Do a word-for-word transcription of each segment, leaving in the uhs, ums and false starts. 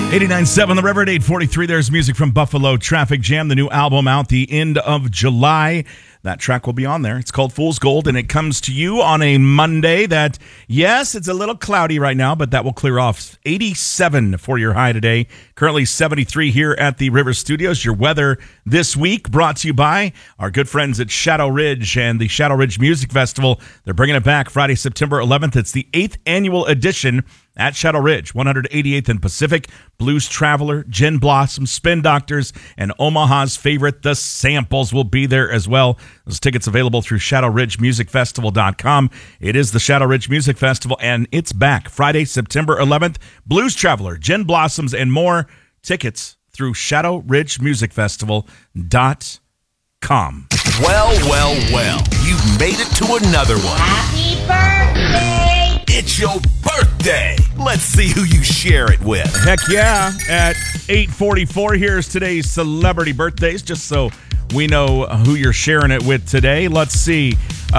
eighty-nine point seven The River at eight forty-three. There's music from Buffalo Traffic Jam, the new album out the end of July. That track will be on there. It's called Fool's Gold, and it comes to you on a Monday that, yes, it's a little cloudy right now, but that will clear off. eighty-seven for your high today. Currently seventy-three here at the River Studios. Your weather this week brought to you by our good friends at Shadow Ridge and the Shadow Ridge Music Festival. They're bringing it back Friday, September eleventh. It's the eighth annual edition at Shadow Ridge, one eighty-eighth and Pacific. Blues Traveler, Gin Blossom, Spin Doctors, and Omaha's favorite, The Samples, will be there as well. Those tickets available through shadow ridge music festival dot com. It is the Shadow Ridge Music Festival, and it's back Friday, September eleventh. Blues Traveler, Gin Blossoms, and more. Tickets through shadow ridge music festival dot com. Well, well, well. You've made it to another one. Happy birthday! It's your birthday. Let's see who you share it with. Heck yeah. At eight forty-four, here's today's celebrity birthdays, just so we know who you're sharing it with today. Let's see.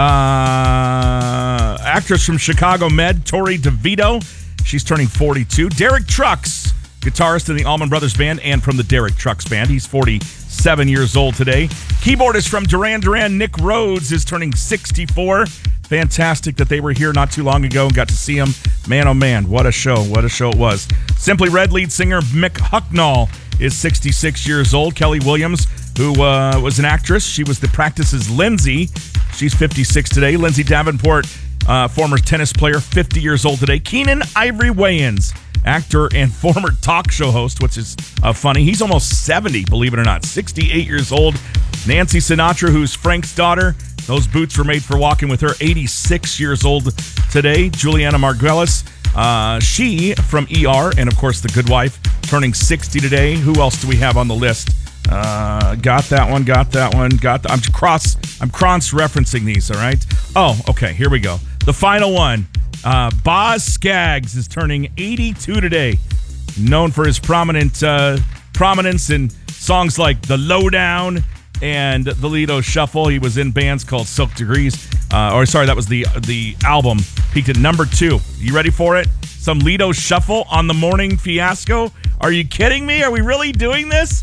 Uh, actress from Chicago Med, Tori DeVito. She's turning forty-two. Derek Trucks, guitarist in the Allman Brothers Band and from the Derek Trucks Band. He's forty-seven years old today. Keyboardist from Duran Duran, Nick Rhodes, is turning sixty-four. Fantastic that they were here not too long ago and got to see him. Man, oh man, what a show. What a show it was. Simply Red lead singer Mick Hucknall is sixty-six years old. Kelly Williams, who uh, was an actress. She was the Practice's Lindsay. She's fifty-six today. Lindsay Davenport, uh, former tennis player, fifty years old today. Keenan Ivory Wayans, actor and former talk show host, which is uh, funny. He's almost seventy, believe it or not. sixty-eight years old. Nancy Sinatra, who's Frank's daughter. Those boots were made for walking with her. eighty-six years old today. Juliana Margulis, uh, she from E R, and of course The Good Wife, turning sixty today. Who else do we have on the list? Uh, got that one, got that one, got the, I'm cross, I'm cross-referencing these, all right? Oh, okay, here we go. The final one. Uh, Boz Scaggs is turning eighty-two today. Known for his prominent uh, prominence in songs like The Lowdown and the Lido Shuffle. He was in bands called Silk Degrees. Uh, or sorry, that was the the album. Peaked at number two. You ready for it? Some Lido Shuffle on the Morning Fiasco? Are you kidding me? Are we really doing this?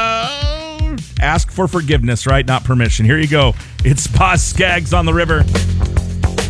Uh, ask for forgiveness, right? Not permission. Here you go. It's Boz Scaggs on the River.